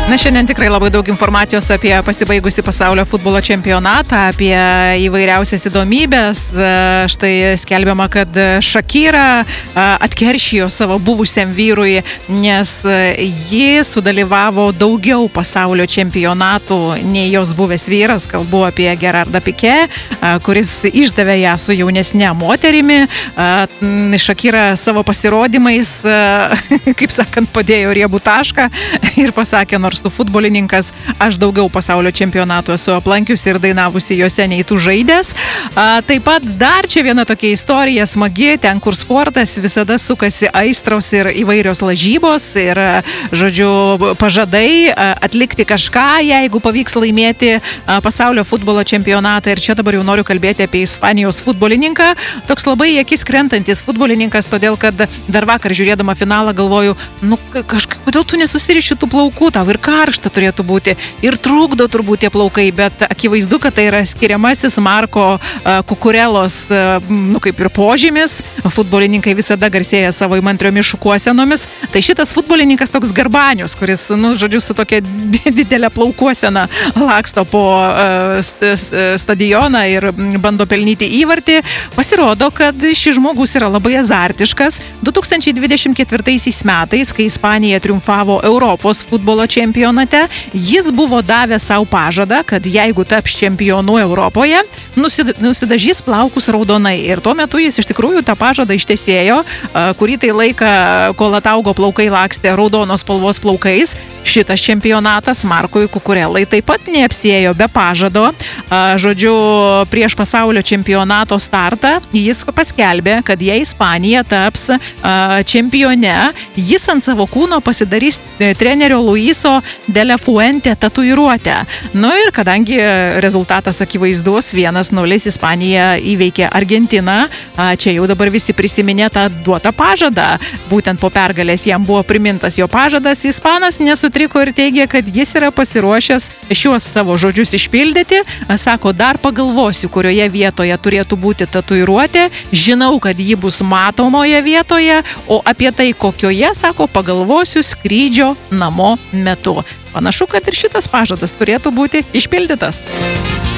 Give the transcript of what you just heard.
Na, šiandien tikrai labai daug informacijos apie pasibaigusi pasaulio futbolo čempionatą, apie įvairiausias įdomybės. Štai skelbiama, kad Shakira atkeršijo savo buvusiam vyrui, nes ji sudalyvavo daugiau pasaulio čempionatų nei jos buvęs vyras. Kalbu apie Gerardą Piqué, kuris išdavė ją su jaunesne moterimi. Shakira savo pasirodymais, kaip sakant, padėjo riebų tašką ir pasakė, nors tu futbolininkas, aš daugiau pasaulio čempionatų esu aplankiusi ir dainavusi juose nei tu žaidęs. Taip pat dar čia viena tokia istorija smagi, ten kur sportas visada sukasi aistros ir įvairios lažybos ir, žodžiu, pažadai atlikti kažką, jeigu pavyks laimėti pasaulio futbolo čempionatą. Ir čia dabar jau noriu kalbėti apie Ispanijos futbolininką. Toks labai į akis krentantis futbolininkas, todėl kad dar vakar žiūrėdama finalą galvoju, kodėl tu nesusiriši tų plaukų, tau ir karšta turėtų būti, ir trukdo turbūt tie plaukai, bet akivaizdu, kad tai yra skiriamasis Marko Kukurelos, kaip ir požymis. Futbolininkai visada garsėja savo įmantriomis šukuosenomis. Tai šitas futbolininkas toks garbanius, kuris, žodžiu, su tokia didelė plaukuosena laksto po stadioną ir bando pelnyti įvartį. Pasirodo, kad šis žmogus yra labai azartiškas. 2024 metais, kai Ispanija triumfavo Europos futbolo čempionate, jis buvo davęs savo pažadą, kad jeigu taps čempionu Europoje, nusidažys plaukus raudonai. Ir tuo metu jis iš tikrųjų tą pažadą ištesėjo, kurį tai laiką, kol ataugo plaukai, lakstė raudonos spalvos plaukais. Šitas čempionatas Markui Kukurelai taip pat neapsiėjo be pažado. Žodžiu, prieš pasaulio čempionato startą jis paskelbė, kad jei Ispanija taps čempione, jis ant savo kūno pasidarys trenerio Luiso de la Fuente tatuiruotę. Ir kadangi rezultatas akivaizdus, 1-0 Ispanija įveikė Argentiną, čia jau dabar visi prisiminė tą duotą pažadą. Būtent po pergalės jam buvo primintas jo pažadas, Ispanas nesutriko ir teigė, kad jis yra pasiruošęs šiuos savo žodžius išpildyti. Sako, dar pagalvosiu, kurioje vietoje turėtų būti tatuiruotė, žinau, kad ji bus matomoje vietoje, o apie tai kokioje, sako, pagalvosiu skrydžio namo metu. Panašu, kad ir šitas pažadas turėtų būti išpildytas.